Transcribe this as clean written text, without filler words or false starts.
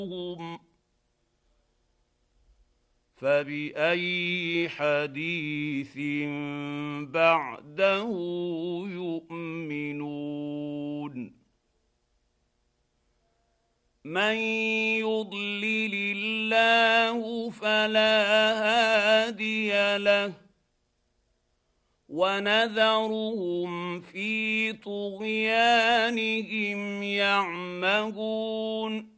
فبأي حديث بعده يؤمنون من يضلل الله فلا هادي له ونذرهم في طغيانهم يعمهون